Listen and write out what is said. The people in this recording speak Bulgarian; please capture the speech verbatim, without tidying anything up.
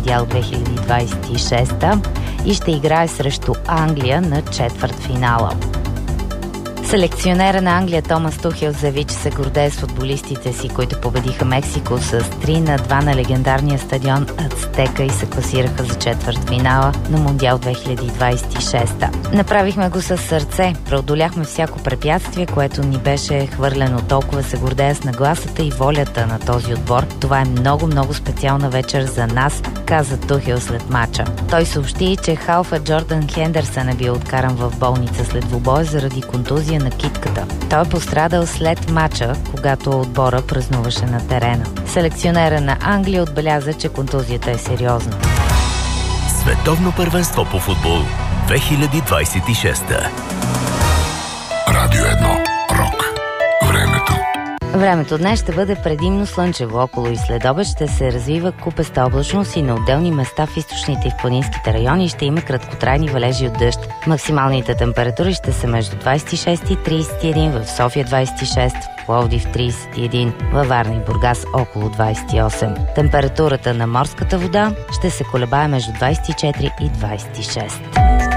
Мондиал две хиляди двадесет и шеста и ще играе срещу Англия на четвъртфинала. Селекционера на Англия Томас Тухел заяви, че се гордее с футболистите си, които победиха Мексико с три на два на легендарния стадион Ацтека и се класираха за четвъртфинала на Мондиал две хиляди двадесет и шеста. Направихме го със сърце, преодоляхме всяко препятствие, което ни беше хвърлено. Толкова се гордея с нагласата и волята на този отбор. Това е много-много специална вечер за нас, каза Тухел след мача. Той съобщи, че халфа Джордан Хендерсън е бил откаран в болница след двубоя заради контузия на китката. Той е пострадал след мача, когато отбора празнуваше на терена. Селекционера на Англия отбеляза, че контузията е сериозна. Световно първенство по футбол две хиляди двадесет и шеста. Радио едно. Рок. Времето. Времето днес ще бъде предимно слънчево. Около и следобед ще се развива купеста облачност и на отделни места в източните и в планинските райони ще има краткотрайни валежи от дъжд. Максималните температури ще са между двадесет и шест и тридесет и един, в София двадесет и шест, в Пловдив тридесет и един, във Варна и Бургас около двадесет и осем. Температурата на морската вода ще се колебае между двадесет и четири и двадесет и шест.